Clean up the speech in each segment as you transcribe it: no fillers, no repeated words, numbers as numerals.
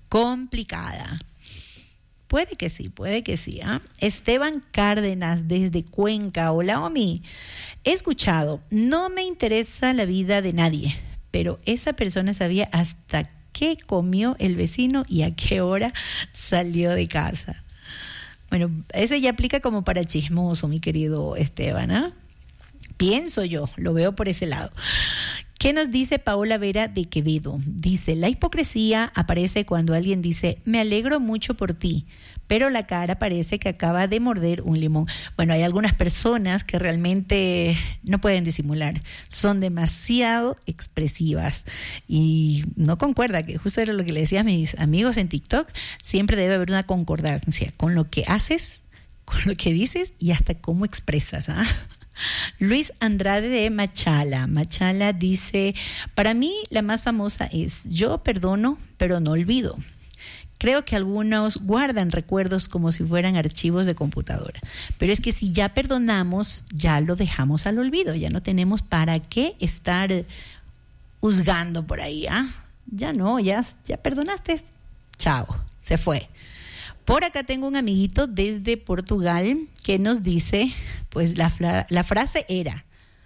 complicada. Puede que sí, ¿ah? Esteban Cárdenas desde Cuenca. Hola, Omi. He escuchado, no me interesa la vida de nadie, pero esa persona sabía hasta qué comió el vecino y a qué hora salió de casa. Bueno, ese ya aplica como para chismoso, mi querido Esteban, ¿ah? Pienso yo, lo veo por ese lado. ¿Qué nos dice Paola Vera de Quevedo? Dice, la hipocresía aparece cuando alguien dice, me alegro mucho por ti, pero la cara parece que acaba de morder un limón. Bueno, hay algunas personas que realmente no pueden disimular, son demasiado expresivas y no concuerda, que justo era lo que le decía a mis amigos en TikTok, siempre debe haber una concordancia con lo que haces, con lo que dices y hasta cómo expresas, ¿ah? Luis Andrade de Machala. Machala dice, para mí la más famosa es, yo perdono, pero no olvido. Creo que algunos guardan recuerdos como si fueran archivos de computadora. Pero es que si ya perdonamos, ya lo dejamos al olvido. Ya no tenemos para qué estar juzgando por ahí, ¿ah? Ya no, ya perdonaste. Chao, se fue. Por acá tengo un amiguito desde Portugal que nos dice, pues la frase era,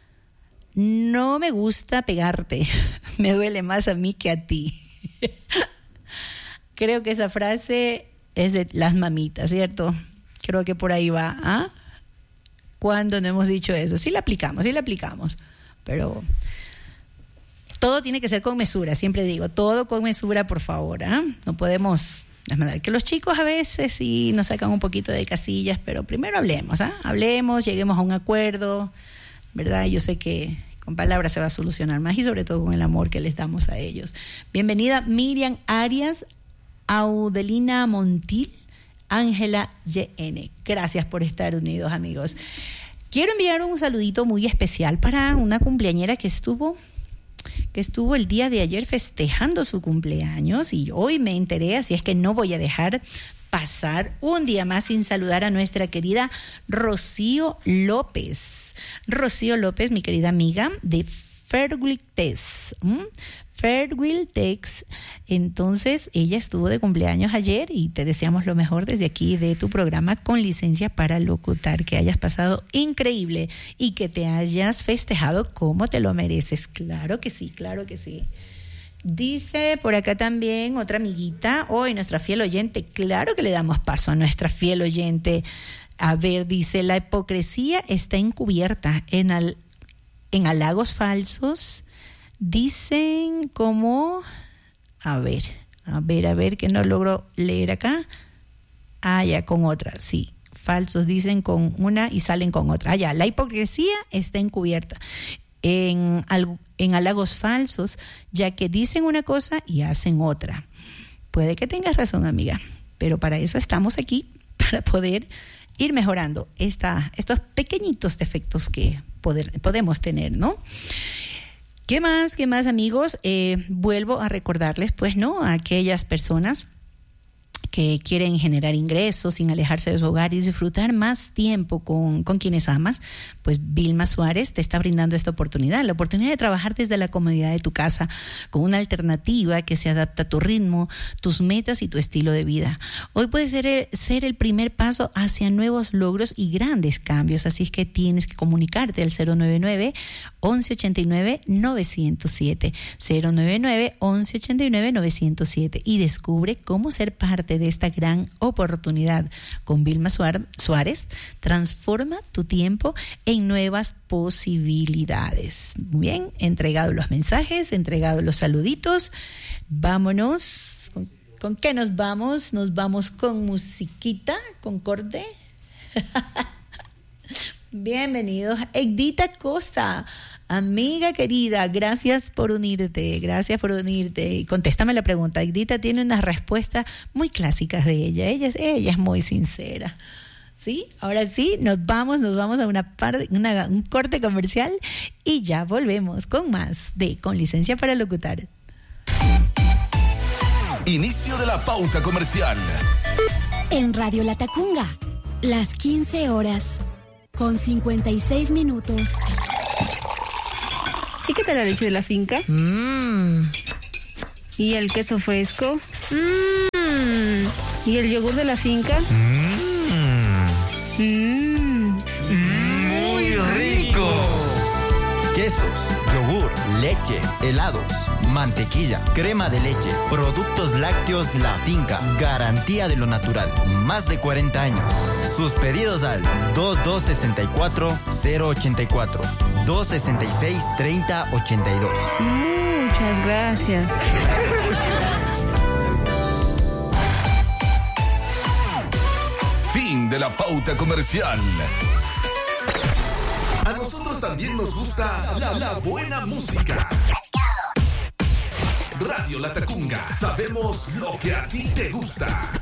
no me gusta pegarte, me duele más a mí que a ti. Creo que esa frase es de las mamitas, ¿cierto? Creo que por ahí va, ¿ah? ¿Cuándo no hemos dicho eso? Sí la aplicamos, pero todo tiene que ser con mesura, siempre digo, todo con mesura, por favor, ¿ah? No podemos... Es verdad que los chicos a veces sí nos sacan un poquito de casillas, pero primero hablemos, ¿ah? Hablemos, lleguemos a un acuerdo, ¿verdad? Yo sé que con palabras se va a solucionar más y sobre todo con el amor que les damos a ellos. Bienvenida Miriam Arias, Audelina Montil, Ángela YN. Gracias por estar unidos, amigos. Quiero enviar un saludito muy especial para una cumpleañera que estuvo el día de ayer festejando su cumpleaños y hoy me enteré, así es que no voy a dejar pasar un día más sin saludar a nuestra querida Rocío López. Rocío López, mi querida amiga de Fairwill Tex. Entonces, ella estuvo de cumpleaños ayer y te deseamos lo mejor desde aquí de tu programa Con Licencia para Locutar, que hayas pasado increíble y que te hayas festejado como te lo mereces. Claro que sí, claro que sí. Dice por acá también otra amiguita, hoy nuestra fiel oyente, claro que le damos paso a nuestra fiel oyente. A ver, dice, la hipocresía está encubierta en halagos falsos. Dicen como, a ver, que no logro leer acá. Ya, con otra, sí. Falsos dicen con una y salen con otra. Ya, la hipocresía está encubierta en halagos falsos, ya que dicen una cosa y hacen otra. Puede que tengas razón, amiga, pero para eso estamos aquí, para poder ir mejorando estos pequeñitos defectos que podemos tener, ¿no? ¿Qué más, amigos? Vuelvo a recordarles, pues, ¿no? A aquellas personas que quieren generar ingresos sin alejarse de su hogar y disfrutar más tiempo con quienes amas, pues Vilma Suárez te está brindando esta oportunidad, la oportunidad de trabajar desde la comodidad de tu casa, con una alternativa que se adapta a tu ritmo, tus metas y tu estilo de vida. Hoy puede ser el primer paso hacia nuevos logros y grandes cambios, así es que tienes que comunicarte al 099-1189-907, 099-1189-907 y descubre cómo ser parte de esta gran oportunidad. Con Vilma Suárez, transforma tu tiempo en nuevas posibilidades. Muy bien, entregados los mensajes, entregados los saluditos, vámonos. ¿Con qué nos vamos? Nos vamos con musiquita, con corte. Bienvenidos, Edita Costa. Amiga querida, gracias por unirte. Y contéstame la pregunta. Edita tiene unas respuestas muy clásicas de ella. Ella es muy sincera. ¿Sí? Ahora sí, nos vamos a un corte comercial y ya volvemos con más de Con Licencia para Locutar. Inicio de la pauta comercial. En Radio La Tacunga, las 15 horas con 56 minutos. ¿Y qué tal la leche de la finca? ¿Y el queso fresco? ¿Y el yogur de la finca? ¡Muy rico! Quesos, yogur, leche, helados, mantequilla, crema de leche, productos lácteos La Finca, garantía de lo natural, más de 40 años. Sus pedidos al 2264-084, 266-3082. Muchas gracias. Fin de la pauta comercial. A nosotros también nos gusta la buena música. Radio Latacunga. Sabemos lo que a ti te gusta.